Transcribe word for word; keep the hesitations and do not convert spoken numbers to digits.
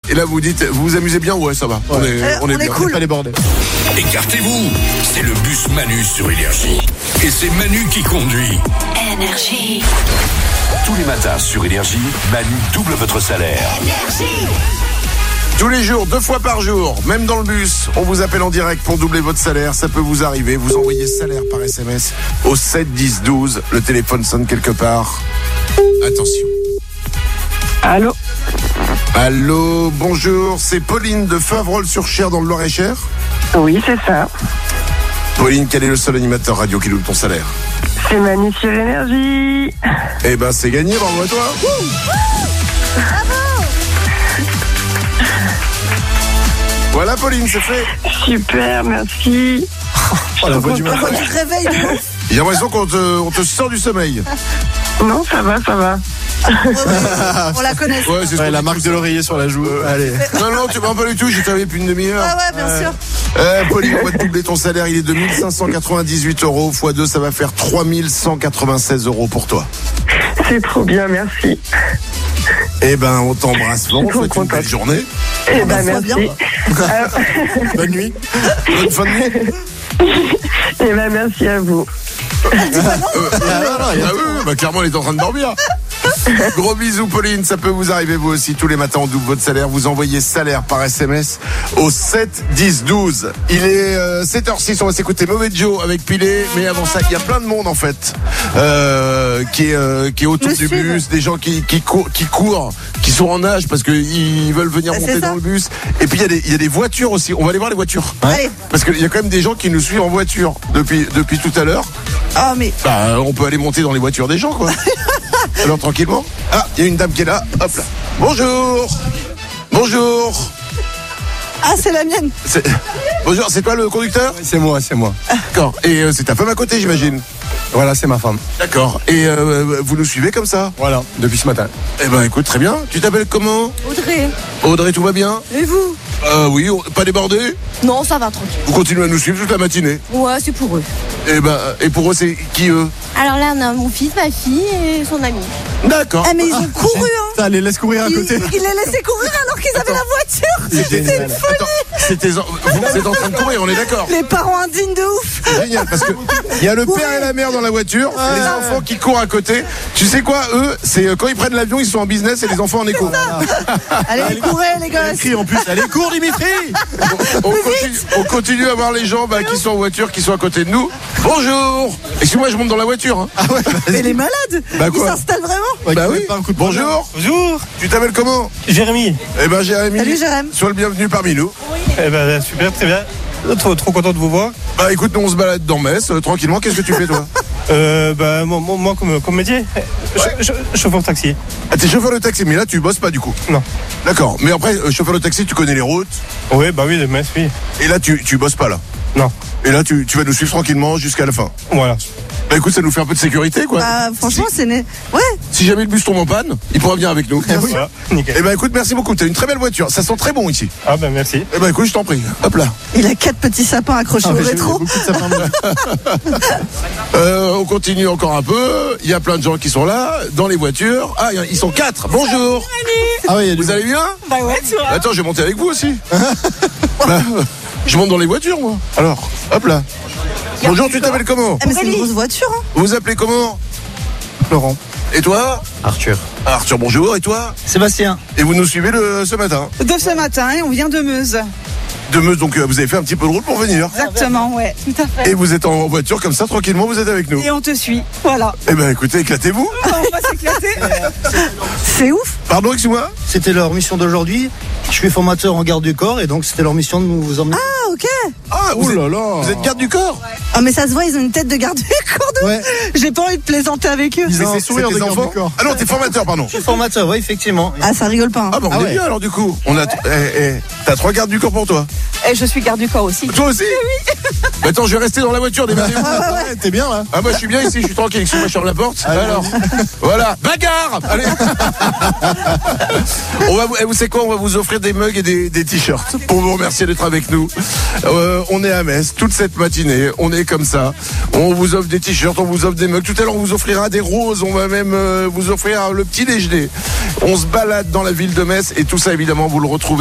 Et là, vous dites, vous vous amusez bien? Ouais, ça va. Ouais. On est, Euh, on est on est bien. cool. On est pas débordés. Écartez-vous, c'est le bus Manu sur Énergie. Et c'est Manu qui conduit. Énergie. Tous les matins sur Énergie, Manu double votre salaire. Énergie. Tous les jours, deux fois par jour, même dans le bus, on vous appelle en direct pour doubler votre salaire. Ça peut vous arriver. Vous envoyez salaire par S M S au sept dix douze. Le téléphone sonne quelque part. Attention. Allô? Allô, bonjour. C'est Pauline de Favrolles-sur-Cher dans le Loir-et-Cher. Oui, c'est ça. Pauline, quel est le seul animateur radio qui double ton salaire? C'est Manu sur Énergie. Eh ben, c'est gagné, bravo à toi. Voilà, Pauline, c'est fait. Super, merci. Oh, la voix du La matin. voix du réveil de ouf. J'ai l'impression qu'on te, on te sort du sommeil. Non, ça va, ça va. Ouais, ouais, on la connaît. Ouais, c'est ce Ouais, qu'on la dit marque tous. de l'oreiller sur la joue. Allez. Non, non, tu m'en pas du tout, j'ai travaillé depuis une demi-heure. Ah ouais, bien sûr. Euh, Pauline, on va te doubler ton salaire, il est de mille cinq cent quatre-vingt-dix-huit euros. fois deux, ça va faire trois mille cent quatre-vingt-seize euros pour toi. C'est trop bien, merci. Eh ben, on t'embrasse fort, on trop souhaite une contente. belle journée. Eh bah, ben, soit merci. Euh, Bonne nuit. Bonne fin de nuit. Eh ben, merci à vous. Euh, ah oui, oui, bah clairement, elle est en train de dormir. Gros bisous, Pauline. Ça peut vous arriver, vous aussi. Tous les matins, on double votre salaire. Vous envoyez salaire par S M S au sept dix douze. Il est euh, sept heures six. On va s'écouter Mauvais Joe avec Pilé. Mais avant ça, il y a plein de monde, en fait, euh, qui, est, euh, qui est autour Me du suivre. bus. Des gens qui, qui, courent, qui courent, qui sont en nage parce qu'ils veulent venir Ah, c'est monter ça. dans le bus. Et puis, il y, a des- il y a des voitures aussi. On va aller voir les voitures. Allez. Parce qu'il y a quand même des gens qui nous suivent en voiture depuis, depuis tout à l'heure. Ah, mais. Bah, on peut aller monter dans les voitures des gens, quoi. Alors, tranquillement. Ah, il y a une dame qui est là. Hop là. Bonjour. Bonjour. Ah, c'est la mienne. C'est- Bonjour, c'est toi le conducteur? C'est moi, c'est moi. D'accord. Et euh, c'est ta femme à côté, j'imagine? Voilà, c'est ma femme. D'accord. Et euh, vous nous suivez comme ça? Voilà, depuis ce matin. Eh ben, écoute, très bien. Tu t'appelles comment? Audrey. Audrey, tout va bien? Et vous? Euh, oui, on- pas débordé? Non, ça va, tranquille. Vous continuez à nous suivre toute la matinée? Ouais, c'est pour eux. Et ben, et pour eux, c'est qui eux? Alors là, on a mon fils, ma fille et son ami. D'accord. Ah, mais ils ont couru, hein. Ça, les laisse courir à Ils, côté. ils les laissaient courir alors qu'ils avaient la voiture. C'est génial. Attends, c'était, vous êtes en train de courir, on est d'accord? Les parents indignes de ouf. C'est génial parce que il y a le père et la mère dans la voiture, les enfants qui courent à côté. Tu sais quoi, eux, c'est euh, quand ils prennent l'avion, ils sont en business et les enfants en écho. Allez, courez, les gosses. Crie en plus. Allez, cours, Dimitri. On, on continue, on continue à voir les gens bah, qui sont en voiture, qui sont à côté de nous. Bonjour. Excuse-moi, je monte dans la voiture. Hein. Mais les malades. Bah, Ils quoi s'installent vraiment. Bah oui. Pas un coup de Bonjour. Bonjour, Tu t'appelles comment? Jérémy. Eh ben Jérémy. Salut, Jérém. Sois le bienvenu parmi nous. Eh ben, super, très bien. Trop, trop content de vous voir. Bah écoute, nous on se balade dans Metz, euh, tranquillement. Qu'est-ce que tu fais toi? Euh, bah, moi, moi, moi, comme, comme métier, je- je- chauffeur de taxi. Ah, t'es chauffeur de taxi, mais là tu bosses pas du coup. Non. D'accord. Mais après, euh, chauffeur de taxi, tu connais les routes. Oui, bah oui, de Metz, oui. Et là tu, tu bosses pas là. Non. Et là tu, tu vas nous suivre tranquillement jusqu'à la fin. Voilà. Bah écoute, ça nous fait un peu de sécurité quoi. Bah, franchement, c'est né. Ouais. Si jamais le bus tombe en panne, il pourra venir avec nous. Voilà, nickel. Eh ben écoute, merci beaucoup. T'as une très belle voiture. Ça sent très bon ici. Ah, ben, merci. Eh ben écoute, je t'en prie. Hop là. Il a quatre petits sapins accrochés Ah, au mais j'ai rétro. beaucoup de sapins bleus. Euh, on continue encore un peu. Il y a plein de gens qui sont là dans les voitures. Ah, ils sont quatre. Bonjour. Ah ouais, il y a du Vous allez bien? Bah ouais, tu vois. Attends, je vais monter avec vous aussi. Bah, euh, je monte dans les voitures moi. Alors, hop là. Bonjour, tu t'appelles comment? Ah, mais c'est une grosse voiture, hein. Vous vous appelez comment? Laurent. Et toi? Arthur. Arthur, bonjour. Et toi? Sébastien. Et vous nous suivez le, ce matin? De ce matin, et on vient de Meuse. De Meuse, donc euh, vous avez fait un petit peu de route pour venir. Exactement, ouais, tout à fait. Et vous êtes en voiture comme ça, tranquillement, vous êtes avec nous. Et on te suit, voilà. Eh ben écoutez, éclatez-vous. On va s'éclater. C'est ouf. Pardon, excuse-moi. C'était leur mission d'aujourd'hui. Je suis formateur en garde du corps et donc c'était leur mission de nous vous emmener. Ah, ok. Ah, vous, Oh êtes, là là. vous êtes garde du corps. Ah, mais ça se voit, ils ont une tête de garde du corps de. Ouais. J'ai pas envie de plaisanter avec eux. Ils ont Mais un c'est- sourire c'est de tes garde enfants du corps. Ah non, t'es formateur, pardon. Je suis formateur, oui, effectivement. Ah, ça rigole pas, hein. Ah bah on Ah est ouais. bien alors du coup. On a, eh, eh, t'as trois gardes du corps pour toi. Et je suis garde du corps aussi. Toi aussi? Oui. Bah attends, je vais rester dans la voiture, démerdez-vous. Ouais, t'es bien là. Ah moi je suis bien ici, je suis tranquille. Excuse-moi, je ferme la porte. Alors, voilà, bagarre. Allez. On va, vous, eh, vous savez quoi? On va vous offrir des mugs et des, des t-shirts pour vous remercier d'être avec nous. Euh, on est à Metz toute cette matinée. On est comme ça. On vous offre des t-shirts, on vous offre des mugs. Tout à l'heure, on vous offrira des roses. On va même euh, vous offrir le petit déjeuner. On se balade dans la ville de Metz et tout ça, évidemment, vous le retrouvez